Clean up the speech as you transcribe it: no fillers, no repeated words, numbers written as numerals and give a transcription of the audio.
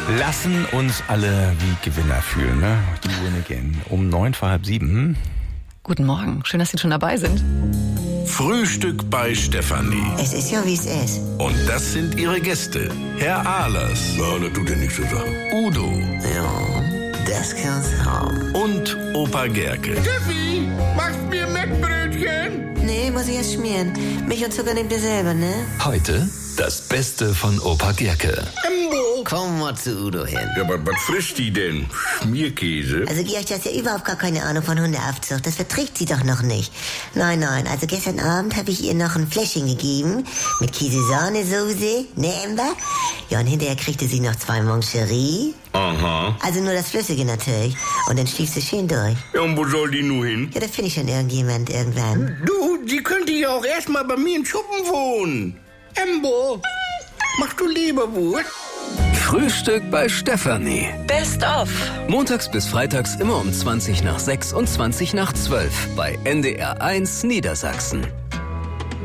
Lassen uns alle wie Gewinner fühlen, ne? You win again. Um 6:45. Guten Morgen, schön, dass Sie schon dabei sind. Frühstück bei Stefanie. Es ist ja, wie es ist. Und das sind ihre Gäste. Herr Ahlers. Ja, das tut ja nichts zu sagen. Udo. Ja, das kann's haben. Und Opa Gerke. Steffi, machst mir Mettbrötchen? Nee, muss ich erst schmieren. Milch und Zucker nehmt ihr selber, ne? Heute das Beste von Opa Gerke. Komm mal zu Udo hin. Ja, aber was frisst die denn? Schmierkäse? Also Georg, du hast ja überhaupt gar keine Ahnung von Hundeaufzucht. Das verträgt sie doch noch nicht. Nein, also gestern Abend habe ich ihr noch ein Fläschchen gegeben. Mit Käse-Sahnesoße, ne Ember? Ja, und hinterher kriegte sie noch 2 Moncherie. Aha. Also nur das Flüssige natürlich. Und dann schlief sie schön durch. Ja, und wo soll die nur hin? Ja, da finde ich schon irgendjemand irgendwann. Du, sie könnte ja auch erstmal bei mir im Schuppen wohnen. Embo, machst du Leberwurst? Frühstück bei Stefanie. Best of. Montags bis freitags immer um 20 nach 6 und 20 nach 12 bei NDR 1 Niedersachsen.